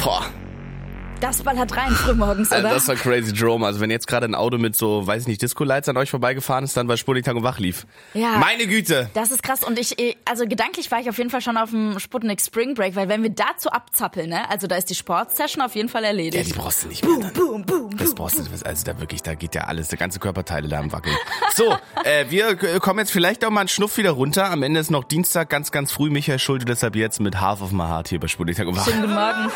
Boah. Das ballert rein frühmorgens, oder? Das war crazy Jerome. Also wenn jetzt gerade ein Auto mit so, weiß ich nicht, Disco-Lights an euch vorbeigefahren ist, dann weil Sputnik Tag und Wach lief. Ja. Meine Güte. Das ist krass und also gedanklich war ich auf jeden Fall schon auf dem Sputnik Spring Break, weil wenn wir dazu abzappeln, ne, also da ist die Sportsession auf jeden Fall erledigt. Ja, die brauchst du nicht mehr. Boom, boom, das brauchst du nicht. Also da wirklich, da geht ja alles, der ganze Körperteile da am Wackeln. So, wir kommen jetzt vielleicht auch mal einen Schnuff wieder runter. Am Ende ist noch Dienstag, ganz, ganz früh. Michael Schulte, deshalb jetzt mit Half of My Heart hier bei Sputnik Tag und Wach. Schönen guten Morgen.